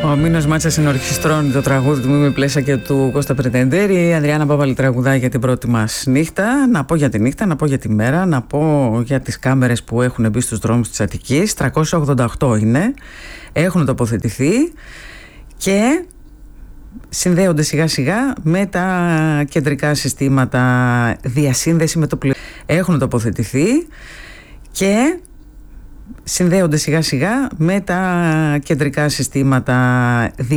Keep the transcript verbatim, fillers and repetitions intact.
Ο Μίνος Μάτσας ενορχιστρώνει το τραγούδι του Μίμη Πλέσα και του Κώστα Πρετεντέρη. Η Ανδριάννα Πάπαλη τραγουδάει για την πρώτη μας νύχτα. Να πω για τη νύχτα, να πω για τη μέρα, να πω για τις κάμερες που έχουν μπει στους δρόμους της Αττικής. τριακόσια ογδόντα οκτώ είναι, έχουν τοποθετηθεί και συνδέονται σιγά σιγά με τα κεντρικά συστήματα διασύνδεση με το πλοίο. Έχουν τοποθετηθεί και συνδέονται σιγά σιγά με τα κεντρικά συστήματα